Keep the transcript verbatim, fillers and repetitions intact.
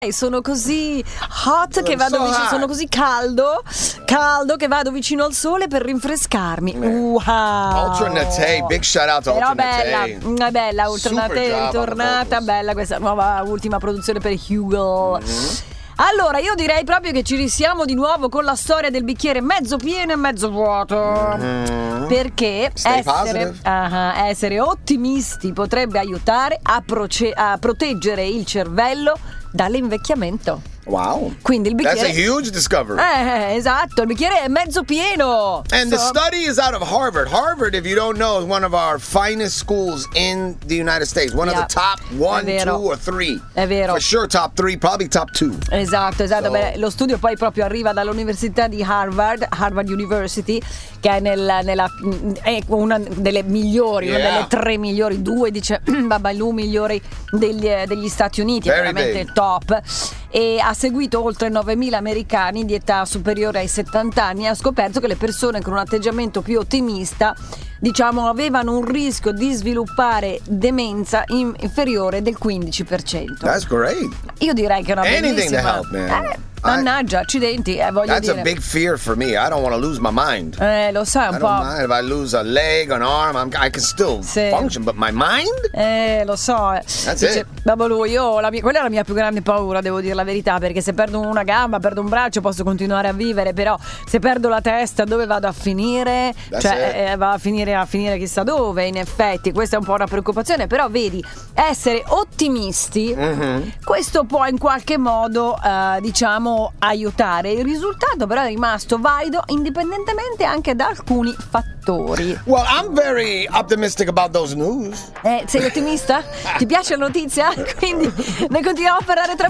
Sono così hot che vado so vicino, hot. sono così caldo, caldo che vado vicino al sole per rinfrescarmi. Wow. Alternate, big shout out to Però bella, Alternate. è bella, Alternate è ritornata, bella questa nuova ultima produzione per Hugo. Mm-hmm. Allora, io direi proprio che ci risiamo di nuovo con la storia del bicchiere mezzo pieno e mezzo vuoto. Mm-hmm. Perché essere, uh-huh, essere ottimisti potrebbe aiutare a, proce- a proteggere il cervello dall'invecchiamento. Wow. Quindi il bicchiere... That's a huge discovery. Eh, esatto, il bicchiere è mezzo pieno. And so... the study is out of Harvard. Harvard, if you don't know, is one of our finest schools in the United States. One yeah. of the top one, two, or three. È vero. For sure top three, probably top two. Esatto, esatto. So... Beh, lo studio poi proprio arriva dall'Università di Harvard, Harvard University, che è, nel, nella, è una delle migliori, yeah. una delle tre migliori, due dice Babalu migliori degli, degli Stati Uniti, Very è veramente big. top. E ha seguito oltre novemila americani di età superiore ai settanta anni e ha scoperto che le persone con un atteggiamento più ottimista, diciamo, avevano un rischio di sviluppare demenza in, inferiore del quindici per cento. That's great. Io direi che è una Anything bellissima. to help, man. Eh, mannaggia, accidenti, eh, voglio That's dire. a big fear for me. I don't want to lose my mind. Eh, lo sai un I po'. don't mind if I lose a leg, an arm, I'm, I can still sì. function, but my mind? Eh, lo so. That's Dice, it. Babalu, io la mia, quella è la mia più grande paura, devo dire la verità, perché se perdo una gamba, perdo un braccio, posso continuare a vivere, però se perdo la testa, dove vado a finire? That's cioè, eh, va a finire a finire chissà dove, in effetti, questa è un po' una preoccupazione, però vedi, essere ottimisti, mm-hmm. questo può in qualche modo, eh, diciamo, aiutare. Il risultato però è rimasto valido indipendentemente anche da alcuni fattori. Well, I'm very optimistic about those news. Eh, sei ottimista? Ti piace la notizia? Quindi ne continuiamo a parlare tra